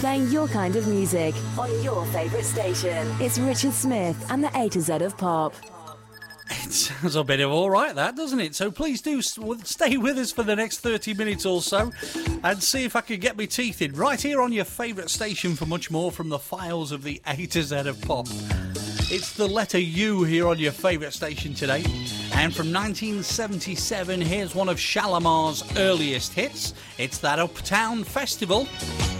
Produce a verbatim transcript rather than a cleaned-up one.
playing your kind of music on your favourite station. It's Richard Smith and the A to Z of Pop. It sounds a bit of all right, that, doesn't it? So please do stay with us for the next thirty minutes or so and see if I can get my teeth in right here on your favourite station for much more from the files of the A to Z of Pop. It's the letter U here on your favourite station today. And from nineteen seventy-seven, here's one of Shalimar's earliest hits. It's that Uptown Festival.